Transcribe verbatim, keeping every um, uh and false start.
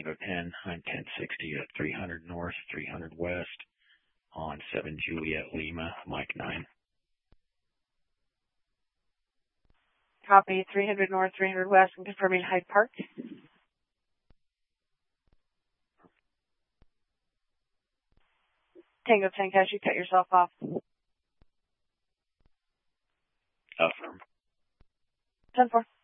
Tango ten, I'm ten sixty at three hundred north, three hundred west on seven Juliet Lima, Mike nine. Copy, three hundred north, three hundred west, and confirming Hyde Park. Tango ten, Cash, you cut yourself off. Affirm. ten four.